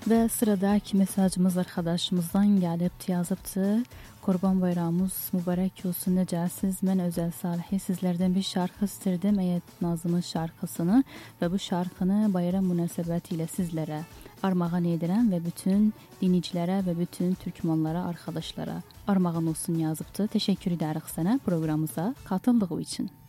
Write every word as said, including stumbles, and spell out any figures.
Ve sıradaki mesajımız arkadaşımızdan gelip yazıptı. Kurban bayramımız mübarek olsun, necəsiz? Mən Özel Salihi sizlerden bir şarkı istirdim. Eyət Nazım'ın şarkısını ve bu şarkını bayram münasebetiyle sizlere armağan edirəm ve bütün dinleyicilere ve bütün Türkmenlara, arkadaşlara armağan olsun yazıptı. Teşekkür ederiz sana programımıza katıldığı için.